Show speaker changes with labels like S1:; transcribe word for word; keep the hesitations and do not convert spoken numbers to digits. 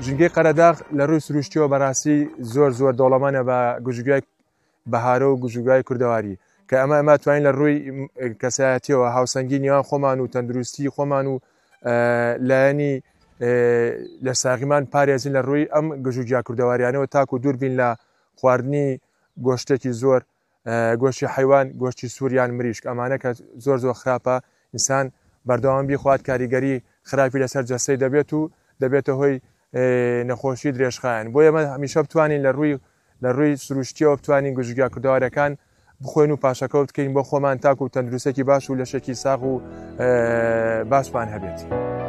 S1: ژنگەی قەرەداغ لە ڕووی سروشتیەوە بەڕاستی زۆر زۆر دەوڵەمەندە بە گوژوگای بەهارە و گوژوگای کوردەواری کە ئەمە ئەمە توانین لە ڕووی کەسایەتیەوە هاوسەنگی نێوان خۆمان و تەندروستی خۆمان و لایەنی لە ساغیمان پارێزین لە ڕووی ئەم گوژوگیا کوردەواریانەوە تاکو دوور بین لە خواردنی گۆشتێکی زۆر گۆشتی حیوان گۆشتی سووریان مریشک ئەمانە کە زۆر زۆر خراپە ئینسان بەردەوام بیخوات کاریگەری خراپی لەسەر جەستەی دەبێت و دەبێتە هۆی نەخۆشی درێژخایەن بۆ ئێمە هەمیشە بتوانین لە ڕووی لە ڕووی سروشتیەوە بتوانین گوژوگیا کوردەوارەکان بخۆین و پاشەکەوت بکەین بۆ خۆمان تاکو و تەندروستێکی باش و لەشێکی ساغ و باشمان هەبێت.